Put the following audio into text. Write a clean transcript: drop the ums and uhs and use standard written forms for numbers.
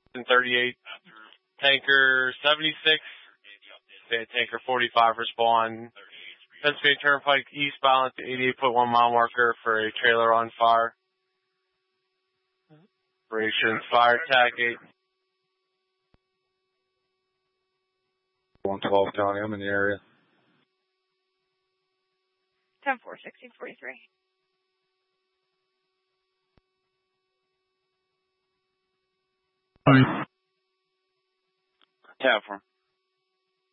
38, Tanker 76, Tanker 45 respond. Pennsylvania Turnpike eastbound at the 88.1 mile marker for a trailer on fire. Operations fire attack 8. 112 County, I'm in the area. 10-4, 1643. Tap for him.